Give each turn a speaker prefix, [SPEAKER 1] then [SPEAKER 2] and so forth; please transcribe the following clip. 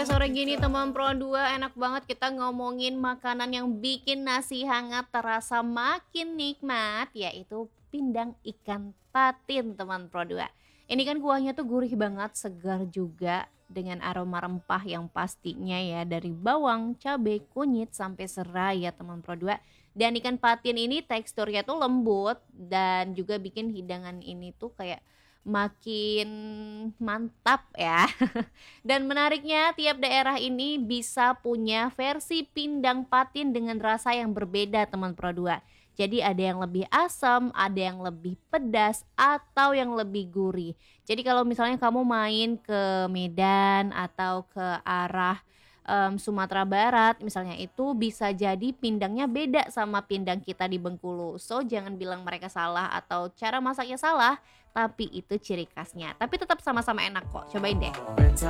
[SPEAKER 1] Sore gini teman Pro 2 enak banget kita ngomongin makanan yang bikin nasi hangat terasa makin nikmat, yaitu pindang ikan patin teman Pro 2. Ini kan kuahnya tuh gurih banget, segar juga dengan aroma rempah yang pastinya ya dari bawang, cabai, kunyit sampai serai ya teman Pro 2. Dan ikan patin ini teksturnya tuh lembut dan juga bikin hidangan ini tuh kayak makin mantap ya. Dan menariknya, tiap daerah ini bisa punya versi pindang patin dengan rasa yang berbeda teman Pro 2. Jadi ada yang lebih asam, ada yang lebih pedas, atau yang lebih gurih. Jadi kalau misalnya kamu main ke Medan atau ke arah Sumatera Barat misalnya itu bisa jadi pindangnya beda sama pindang kita di Bengkulu. So jangan bilang mereka salah atau cara masaknya salah, tapi itu ciri khasnya. Tapi tetap sama-sama enak kok, cobain deh.